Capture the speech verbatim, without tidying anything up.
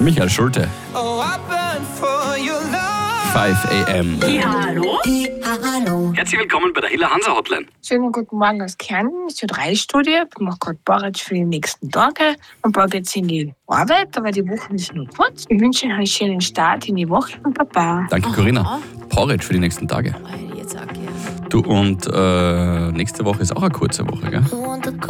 Michael Schulte. fünf a m. Ja, hallo? Ja, hallo. Herzlich willkommen bei der Hilla Hansa Hotline. Schönen guten Morgen aus Kärnten, ist die drei Studie. Ich mache gerade Porridge für die nächsten Tage und baue jetzt in die Arbeit, aber die Woche ist nur kurz. Ich wünsche Ihnen einen schönen Start in die Woche und Baba. Danke, Corinna. Porridge für die nächsten Tage. Jetzt auch gerne. Du, und äh, nächste Woche ist auch eine kurze Woche, gell?